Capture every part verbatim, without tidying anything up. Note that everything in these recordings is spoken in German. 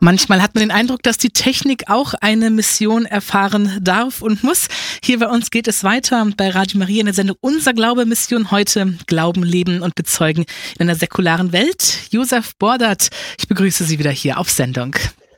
Manchmal hat man den Eindruck, dass die Technik auch eine Mission erfahren darf und muss. Hier bei uns geht es weiter bei Radio Maria in der Sendung Unser Glaube, Mission heute. Glauben, leben und bezeugen in einer säkularen Welt. Josef Bordert, ich begrüße Sie wieder hier auf Sendung.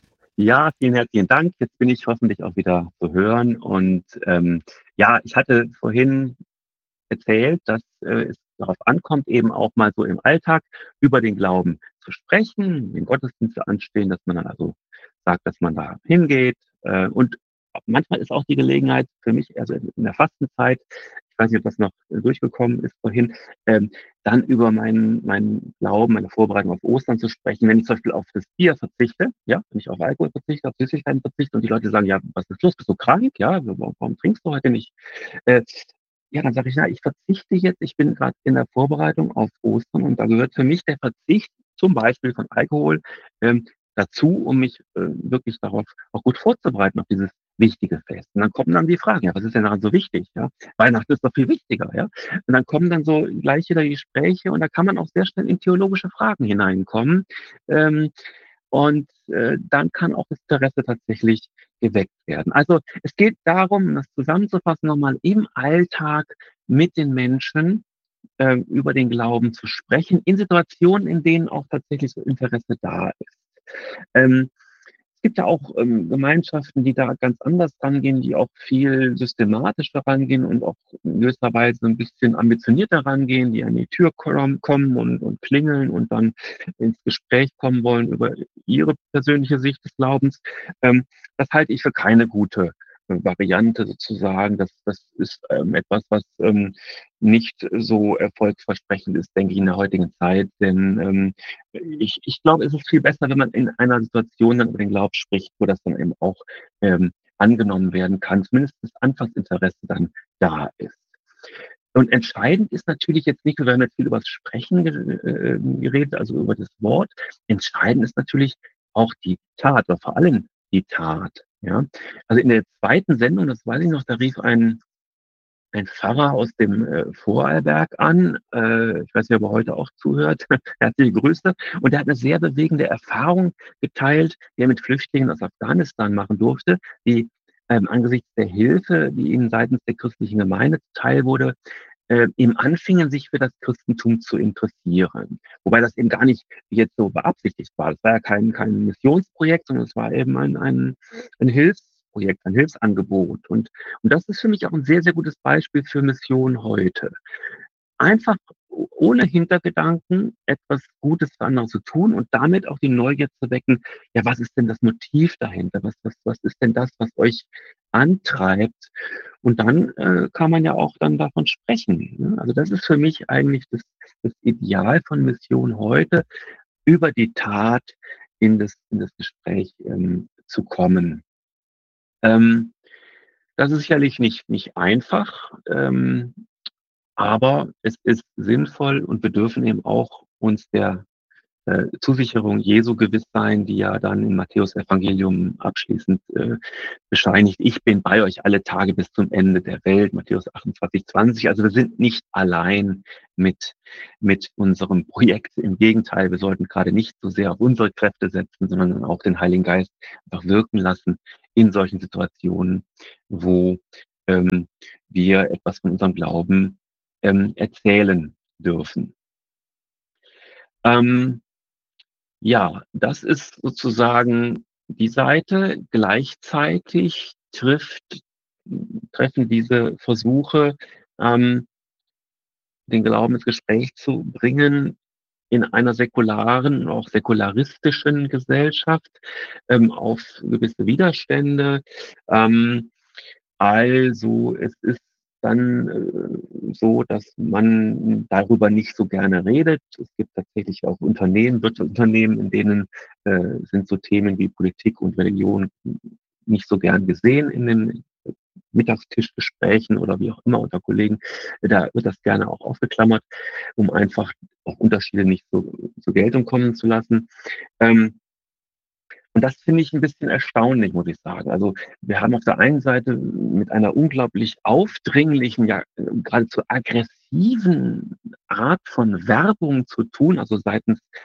Ja, vielen herzlichen Dank. Jetzt bin ich hoffentlich auch wieder zu hören. Und ähm, ja, ich hatte vorhin erzählt, dass äh, es darauf ankommt, eben auch mal so im Alltag über den Glauben zu sprechen, den Gottesdienst zu anstehen, dass man dann also sagt, dass man da hingeht. Äh, und manchmal ist auch die Gelegenheit für mich, also in der Fastenzeit, ich weiß nicht, ob das noch durchgekommen ist vorhin, ähm, dann über meinen, meinen Glauben, meine Vorbereitung auf Ostern zu sprechen. Wenn ich zum Beispiel auf das Bier verzichte, ja, wenn ich auf Alkohol verzichte, auf Süßigkeiten verzichte und die Leute sagen, ja, was ist los, bist du krank? Ja, warum, warum trinkst du heute nicht? Äh, Ja, dann sage ich, na, ich verzichte jetzt, ich bin gerade in der Vorbereitung auf Ostern und da gehört für mich der Verzicht zum Beispiel von Alkohol ähm, dazu, um mich äh, wirklich darauf auch gut vorzubereiten, auf dieses wichtige Fest. Und dann kommen dann die Fragen, ja, was ist denn daran so wichtig? Ja? Weihnachten ist doch viel wichtiger, ja. Und dann kommen dann so gleich wieder die Gespräche und da kann man auch sehr schnell in theologische Fragen hineinkommen. Ähm, und äh, dann kann auch das Interesse tatsächlich geweckt werden. Also es geht darum, das zusammenzufassen nochmal, im Alltag mit den Menschen äh, über den Glauben zu sprechen, in Situationen, in denen auch tatsächlich so Interesse da ist. Ähm, es gibt ja auch ähm, Gemeinschaften, die da ganz anders rangehen, die auch viel systematischer rangehen und auch in gewisser Weise ein bisschen ambitionierter rangehen, die an die Tür kommen und, und klingeln und dann ins Gespräch kommen wollen über ihre persönliche Sicht des Glaubens. Ähm, das halte ich für keine gute Variante sozusagen. Das, das ist ähm, etwas, was ähm, nicht so erfolgsversprechend ist, denke ich, in der heutigen Zeit. Denn ähm, ich, ich glaube, es ist viel besser, wenn man in einer Situation dann über den Glauben spricht, wo das dann eben auch ähm, angenommen werden kann, zumindest das Anfangsinteresse dann da ist. Und entscheidend ist natürlich jetzt nicht, wir haben jetzt viel über das Sprechen äh, geredet, also über das Wort. Entscheidend ist natürlich auch die Tat, oder vor allem die Tat. Ja, also in der zweiten Sendung, das weiß ich noch, da rief ein ein Pfarrer aus dem äh, Vorarlberg an. Äh, ich weiß nicht, ob er heute auch zuhört. Herzliche Grüße. Und er hat eine sehr bewegende Erfahrung geteilt, die er mit Flüchtlingen aus Afghanistan machen durfte, die ähm, angesichts der Hilfe, die ihnen seitens der christlichen Gemeinde zuteil wurde, äh, eben anfingen, sich für das Christentum zu interessieren. Wobei das eben gar nicht jetzt so beabsichtigt war. Das war ja kein, kein Missionsprojekt, sondern es war eben ein, ein, ein Hilfsprojekt, ein Hilfsangebot. Und, und das ist für mich auch ein sehr, sehr gutes Beispiel für Mission heute. Einfach ohne Hintergedanken etwas Gutes für andere zu tun und damit auch die Neugier zu wecken, ja, was ist denn das Motiv dahinter? Was, was, was ist denn das, was euch antreibt? Und dann äh, kann man ja auch dann davon sprechen. Ne? Also das ist für mich eigentlich das, das Ideal von Mission heute, über die Tat in das, in das Gespräch ähm, zu kommen. Ähm, das ist sicherlich nicht, nicht einfach. Ähm, Aber es ist sinnvoll und wir dürfen eben auch uns der äh, Zusicherung Jesu gewiss sein, die ja dann im Matthäus-Evangelium abschließend äh, bescheinigt, ich bin bei euch alle Tage bis zum Ende der Welt, Matthäus achtundzwanzig, zwanzig. Also wir sind nicht allein mit, mit unserem Projekt. Im Gegenteil, wir sollten gerade nicht so sehr auf unsere Kräfte setzen, sondern auch den Heiligen Geist einfach wirken lassen in solchen Situationen, wo ähm, wir etwas von unserem Glauben ähm, erzählen dürfen. Ähm, ja, das ist sozusagen die Seite. Gleichzeitig trifft, treffen diese Versuche, ähm, den Glauben ins Gespräch zu bringen, in einer säkularen, auch säkularistischen Gesellschaft ähm, auf gewisse Widerstände. Ähm, also es ist dann äh, so, dass man darüber nicht so gerne redet. Es gibt tatsächlich auch Unternehmen, Wirtschaftsunternehmen, in denen äh, sind so Themen wie Politik und Religion nicht so gern gesehen in den Mittagstischgesprächen oder wie auch immer unter Kollegen. Da wird das gerne auch aufgeklammert, um einfach auch Unterschiede nicht so zur Geltung kommen zu lassen. Ähm, und das finde ich ein bisschen erstaunlich, muss ich sagen. Also wir haben auf der einen Seite mit einer unglaublich aufdringlichen, ja geradezu aggressiven Art von Werbung zu tun, also seitens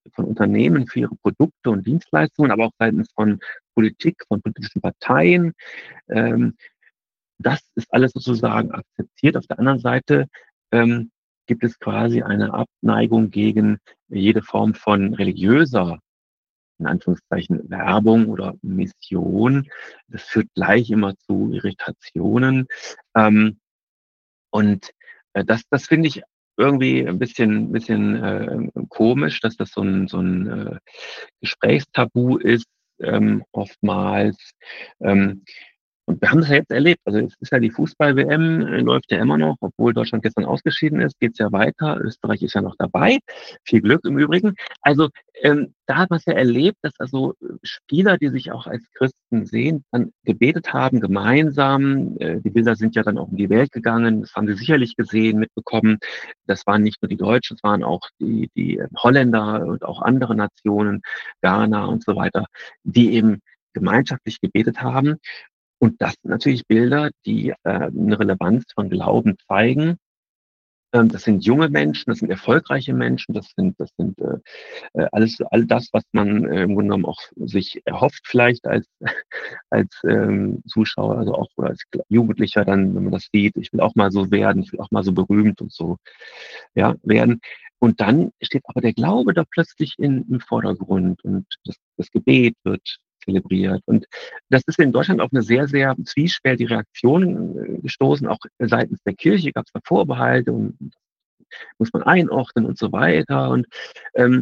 von Unternehmen für ihre Produkte und Dienstleistungen, aber auch seitens von Politik, von politischen Parteien. Ähm, das ist alles sozusagen akzeptiert. Auf der anderen Seite ähm, gibt es quasi eine Abneigung gegen jede Form von religiöser, in Anführungszeichen, Werbung oder Mission. Das führt gleich immer zu Irritationen. Ähm, und äh, das, das finde ich irgendwie ein bisschen, bisschen äh, komisch, dass das so ein, so ein äh, Gesprächstabu ist, ähm, oftmals. Ähm, und wir haben das ja jetzt erlebt. Also es ist ja die Fußball-W M, äh, läuft ja immer noch, obwohl Deutschland gestern ausgeschieden ist, geht's ja weiter. Österreich ist ja noch dabei. Viel Glück im Übrigen. Also ähm, da hat man es ja erlebt, dass also äh, Spieler, die sich auch als Christen sehen, dann gebetet haben, gemeinsam. Äh, die Bilder sind ja dann auch um die Welt gegangen. Das haben Sie sicherlich gesehen, mitbekommen. Das waren nicht nur die Deutschen, es waren auch die, die Holländer und auch andere Nationen, Ghana und so weiter, die eben gemeinschaftlich gebetet haben. Und das sind natürlich Bilder, die äh, eine Relevanz von Glauben zeigen. Ähm, das sind junge Menschen, das sind erfolgreiche Menschen, das sind, das sind äh, äh, alles, all das, was man äh, im Grunde genommen auch sich erhofft, vielleicht als als ähm, Zuschauer, also auch oder als Jugendlicher dann, wenn man das sieht, ich will auch mal so werden, ich will auch mal so berühmt und so ja werden. Und dann steht aber der Glaube da plötzlich in, im Vordergrund und das, das Gebet wird zelebriert. Und das ist in Deutschland auf eine sehr, sehr zwiespältige Reaktion äh, gestoßen. Auch seitens der Kirche gab es da Vorbehalte und muss man einordnen und so weiter. Und ähm,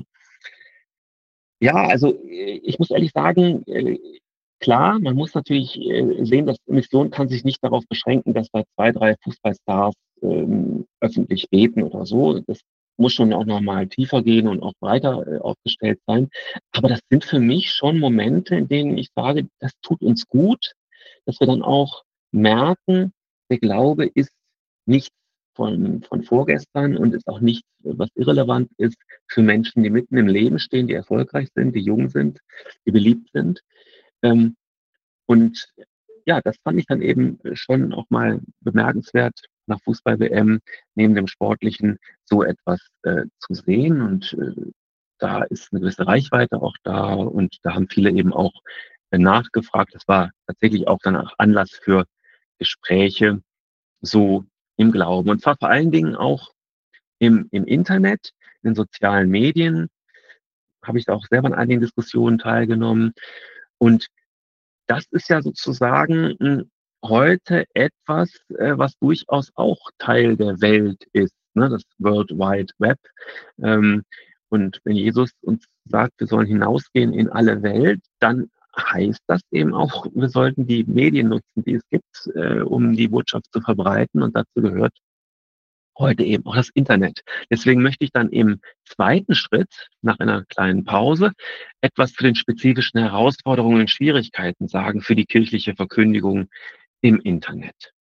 ja, also äh, ich muss ehrlich sagen, äh, klar, man muss natürlich äh, sehen, dass Mission kann sich nicht darauf beschränken, dass da zwei, drei Fußballstars ähm, öffentlich beten oder so. Das muss schon auch noch mal tiefer gehen und auch breiter äh, aufgestellt sein. Aber das sind für mich schon Momente, in denen ich sage, das tut uns gut, dass wir dann auch merken, der Glaube ist nichts von, von vorgestern und ist auch nichts, was irrelevant ist für Menschen, die mitten im Leben stehen, die erfolgreich sind, die jung sind, die beliebt sind. Ähm, und ja, das fand ich dann eben schon auch mal bemerkenswert, nach Fußball-W M neben dem Sportlichen so etwas äh, zu sehen. Und äh, da ist eine gewisse Reichweite auch da. Und da haben viele eben auch äh, nachgefragt. Das war tatsächlich auch dann auch Anlass für Gespräche so im Glauben. Und zwar vor allen Dingen auch im, im Internet, in den sozialen Medien habe ich da auch selber an einigen Diskussionen teilgenommen. Und das ist ja sozusagen hm, heute etwas, äh, was durchaus auch Teil der Welt ist, ne? Das World Wide Web. Ähm, und wenn Jesus uns sagt, wir sollen hinausgehen in alle Welt, dann heißt das eben auch, wir sollten die Medien nutzen, die es gibt, äh, um die Botschaft zu verbreiten. Und dazu gehört heute eben auch das Internet. Deswegen möchte ich dann im zweiten Schritt, nach einer kleinen Pause, etwas zu den spezifischen Herausforderungen und Schwierigkeiten sagen für die kirchliche Verkündigung im Internet.